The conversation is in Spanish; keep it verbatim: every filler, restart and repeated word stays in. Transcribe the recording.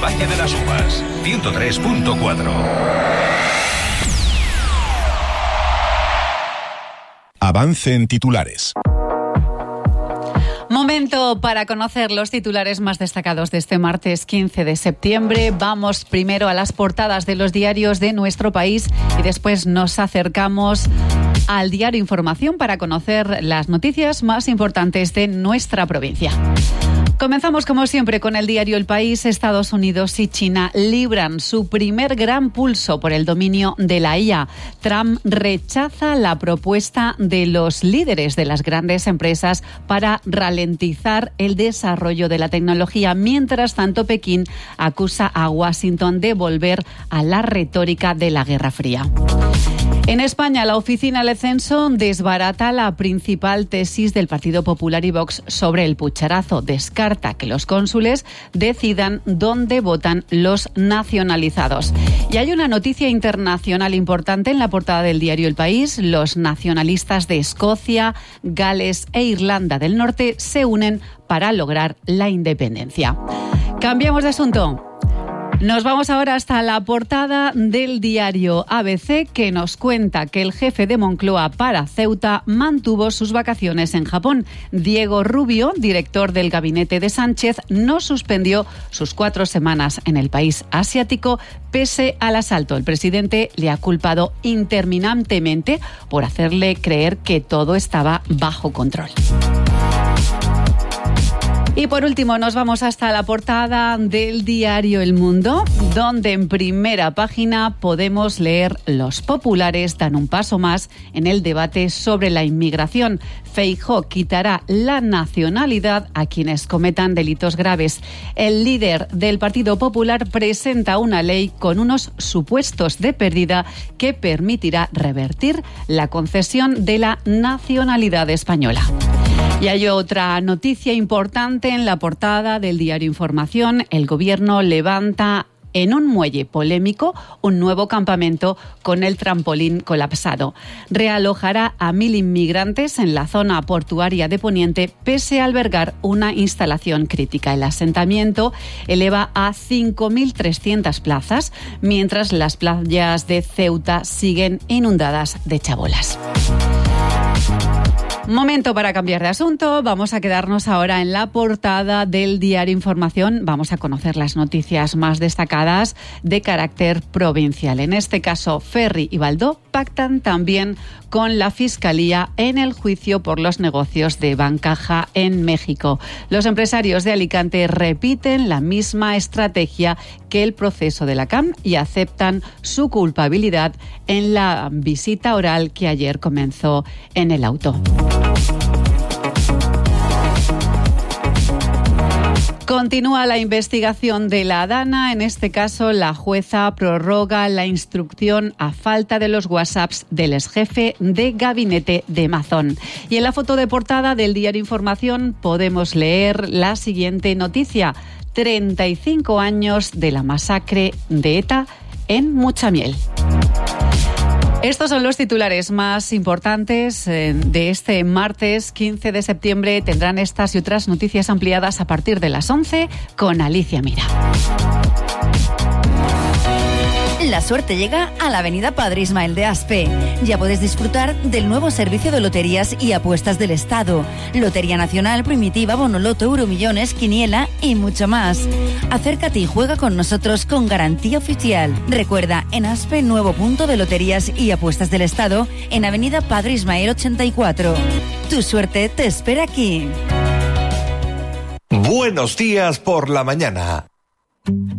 Valle de las Uvas, ciento tres punto cuatro. Avance en titulares. Momento para conocer los titulares más destacados de este martes quince de septiembre. Vamos primero a las portadas de los diarios de nuestro país y después nos acercamos al diario Información para conocer las noticias más importantes de nuestra provincia. Comenzamos como siempre con el diario El País. Estados Unidos y China libran su primer gran pulso por el dominio de la I A. Trump rechaza la propuesta de los líderes de las grandes empresas para ralentizar el desarrollo de la tecnología. Mientras tanto, Pekín acusa a Washington de volver a la retórica de la Guerra Fría. En España, la Oficina del Censo desbarata la principal tesis del Partido Popular y Vox sobre el pucherazo. Descarta que los cónsules decidan dónde votan los nacionalizados. Y hay una noticia internacional importante en la portada del diario El País. Los nacionalistas de Escocia, Gales e Irlanda del Norte se unen para lograr la independencia. Cambiamos de asunto. Nos vamos ahora hasta la portada del diario A B C, que nos cuenta que el jefe de Moncloa para Ceuta mantuvo sus vacaciones en Japón. Diego Rubio, director del gabinete de Sánchez, no suspendió sus cuatro semanas en el país asiático pese al asalto. El presidente le ha culpado interminablemente por hacerle creer que todo estaba bajo control. Y por último nos vamos hasta la portada del diario El Mundo, donde en primera página podemos leer: los populares dan un paso más en el debate sobre la inmigración. Feijóo quitará la nacionalidad a quienes cometan delitos graves. El líder del Partido Popular presenta una ley con unos supuestos de pérdida que permitirá revertir la concesión de la nacionalidad española. Y hay otra noticia importante en la portada del diario Información. El Gobierno levanta en un muelle polémico un nuevo campamento con el trampolín colapsado. Realojará a mil inmigrantes en la zona portuaria de Poniente pese a albergar una instalación crítica. El asentamiento eleva a cinco mil trescientas plazas, mientras las playas de Ceuta siguen inundadas de chabolas. Momento para cambiar de asunto. Vamos a quedarnos ahora en la portada del diario Información. Vamos a conocer las noticias más destacadas de carácter provincial. En este caso, Ferri y Baldó pactan también con la Fiscalía en el juicio por los negocios de Bancaja en México. Los empresarios de Alicante repiten la misma estrategia que el proceso de la C A M y aceptan su culpabilidad en la visita oral que ayer comenzó en el auto. Continúa la investigación de la Dana. En este caso, la jueza prorroga la instrucción a falta de los WhatsApps del exjefe de gabinete de Mazón. Y en la foto de portada del diario Información podemos leer la siguiente noticia: treinta y cinco años de la masacre de ETA en Muchamiel. Estos son los titulares más importantes de este martes quince de septiembre. Tendrán estas y otras noticias ampliadas a partir de las once con Alicia Mira. La suerte llega a la avenida Padre Ismael de Aspe. Ya puedes disfrutar del nuevo servicio de loterías y apuestas del Estado. Lotería Nacional, Primitiva, Bonoloto, Euromillones, Quiniela y mucho más. Acércate y juega con nosotros con garantía oficial. Recuerda, en Aspe, nuevo punto de loterías y apuestas del Estado en avenida Padre Ismael ochenta y cuatro. Tu suerte te espera aquí. Buenos días por la mañana.